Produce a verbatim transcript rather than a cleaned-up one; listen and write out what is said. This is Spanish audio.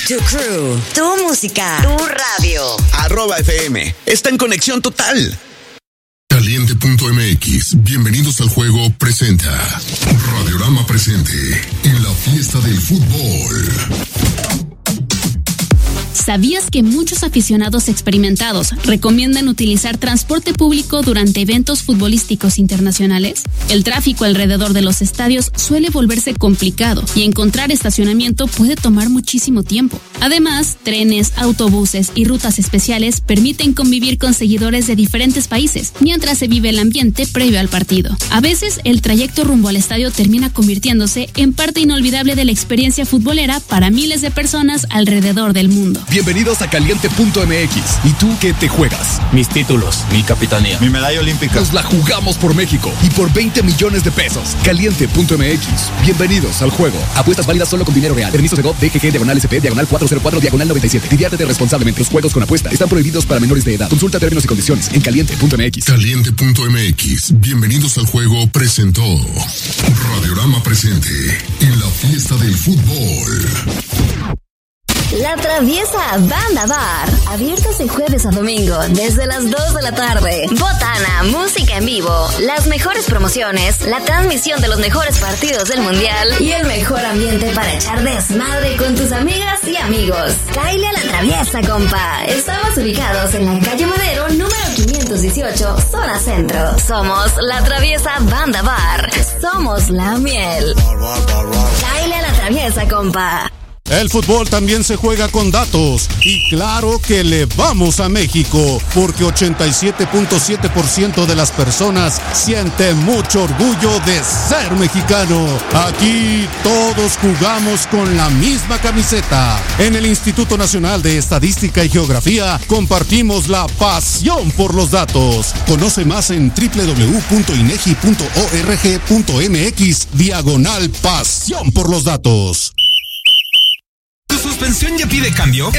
Tu crew, tu música, tu radio. Arroba F M. Está en conexión total. Caliente punto M X, bienvenidos al juego, presenta Radiorama presente en la fiesta del fútbol. ¿Sabías que muchos aficionados experimentados recomiendan utilizar transporte público durante eventos futbolísticos internacionales? El tráfico alrededor de los estadios suele volverse complicado y encontrar estacionamiento puede tomar muchísimo tiempo. Además, trenes, autobuses y rutas especiales permiten convivir con seguidores de diferentes países mientras se vive el ambiente previo al partido. A veces, el trayecto rumbo al estadio termina convirtiéndose en parte inolvidable de la experiencia futbolera para miles de personas alrededor del mundo. Bienvenidos a Caliente punto M X. ¿Y tú qué te juegas? Mis títulos, mi capitanía, mi medalla olímpica. Nos la jugamos por México y por veinte millones de pesos. Caliente punto M X. Bienvenidos al juego. Apuestas válidas solo con dinero real. Permisos de G O V, D G G, diagonal S P, diagonal cuatro cero cuatro, diagonal noventa y siete. Diviértete responsablemente. Los juegos con apuesta están prohibidos para menores de edad. Consulta términos y condiciones en Caliente punto M X. Caliente punto M X. Bienvenidos al juego presentó Radiorama presente en la fiesta del fútbol. La Traviesa Banda Bar, abiertos de jueves a domingo desde las dos de la tarde. Botana, música en vivo, las mejores promociones, la transmisión de los mejores partidos del mundial y el mejor ambiente para echar desmadre con tus amigas y amigos. Cáele a La Traviesa, compa. Estamos ubicados en la calle Madero, número quinientos dieciocho, zona centro. Somos La Traviesa Banda Bar. Somos la miel. Cáele a La Traviesa, compa. El fútbol también se juega con datos y claro que le vamos a México porque ochenta y siete punto siete por ciento de las personas sienten mucho orgullo de ser mexicano. Aquí todos jugamos con la misma camiseta. En el Instituto Nacional de Estadística y Geografía compartimos la pasión por los datos. Conoce más en doble u doble u doble u punto inegi punto org punto m x diagonal pasión por los datos. ¿Tu suspensión ya pide cambio?